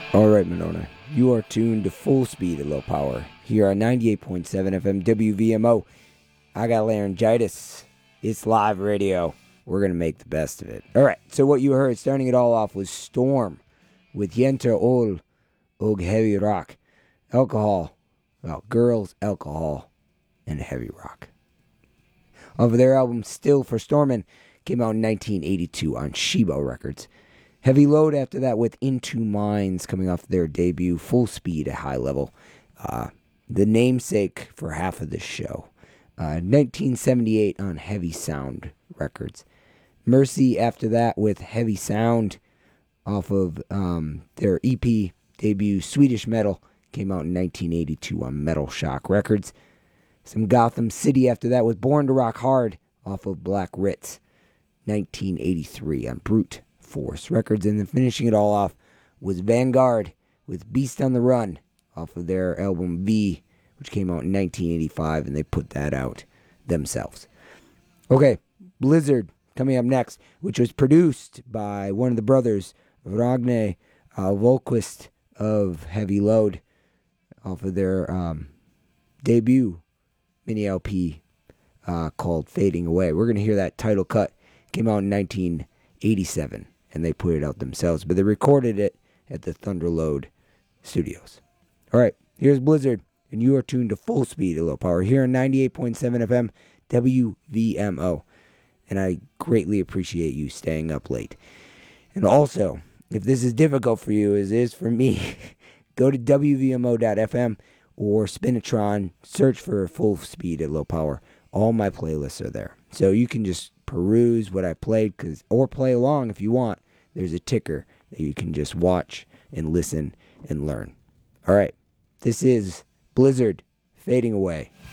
Alright, Monona, you are tuned to full speed at low power here on 98.7 FM WVMO. I got laryngitis. It's live radio. We're going to make the best of it. Alright, so what you heard starting it all off was Storm with Yenta Ol Og Heavy Rock. Alcohol. Well, girls, alcohol, and heavy rock. Off of their album Still for Stormin', came out in 1982 on Sheba Records. Heavy Load after that with Into Minds coming off their debut Full Speed at High Level. The namesake for half of this show. 1978 on Heavy Sound Records. Mercy after that with Heavy Sound off of their EP debut Swedish Metal. Came out in 1982 on Metal Shock Records. Some Gotham City after that with Born to Rock Hard off of Black Ritz. 1983 on Brute Force Records. And then finishing it all off was Vanguard with Beast on the Run off of their album V, which came out in 1985, and they put that out themselves. Okay, Blizzard coming up next, which was produced by one of the brothers, Ragne Volquist of Heavy Load, off of their debut mini LP called Fading Away. We're going to hear that title cut. Came out in 1987, and they put it out themselves, but they recorded it at the Thunderload Studios. All right, here's Blizzard, and you are tuned to full speed at low power here on 98.7 FM WVMO, and I greatly appreciate you staying up late. And also, if this is difficult for you, as it is for me, go to WVMO.FM or Spinatron, search for full speed at low power. All my playlists are there, so you can just peruse what I played, or play along if you want. There's a ticker that you can just watch and listen and learn. All right, this is Blizzard, Fading Away.